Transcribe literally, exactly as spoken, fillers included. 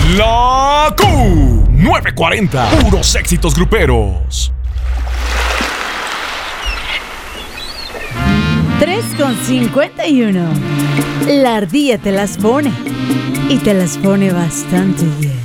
La Q novecientos cuarenta, puros éxitos gruperos. tres con cincuenta y uno. La ardilla te las pone. Y te las pone bastante bien.